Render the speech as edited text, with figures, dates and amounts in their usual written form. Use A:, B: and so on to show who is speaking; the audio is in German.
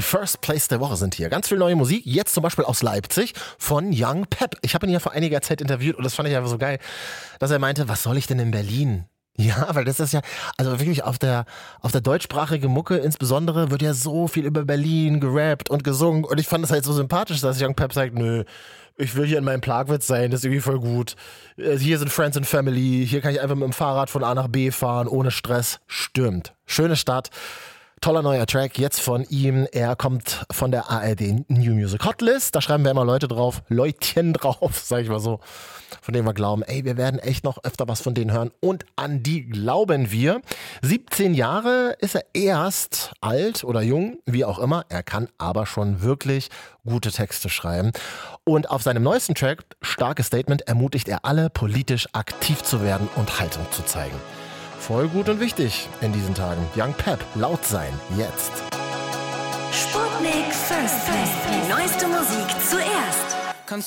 A: First Place der Woche sind hier. Ganz viel neue Musik, jetzt zum Beispiel aus Leipzig von Young Pep. Ich habe ihn ja vor einiger Zeit interviewt und das fand ich einfach so geil, dass er meinte, was soll ich denn in Berlin? Ja, weil das ist ja, also wirklich auf der deutschsprachigen Mucke insbesondere wird ja so viel über Berlin gerappt und gesungen und ich fand es halt so sympathisch, dass Young Pep sagt, nö, ich will hier in meinem Plagwitz sein, das ist irgendwie voll gut. Hier sind Friends and Family, hier kann ich einfach mit dem Fahrrad von A nach B fahren, ohne Stress. Stimmt. Schöne Stadt. Toller neuer Track, jetzt von ihm. Er kommt von der ARD New Music Hotlist. Da schreiben wir immer Leutchen drauf, sag ich mal so. Von denen wir glauben, ey, wir werden echt noch öfter was von denen hören. Und an die glauben wir. 17 Jahre ist er erst, alt oder jung, wie auch immer. Er kann aber schon wirklich gute Texte schreiben. Und auf seinem neuesten Track, Starkes Statement, ermutigt er alle, politisch aktiv zu werden und Haltung zu zeigen. Voll gut und wichtig in diesen Tagen. Young Pep, laut sein, jetzt.
B: Sputnik First Play. Die neueste Musik zuerst.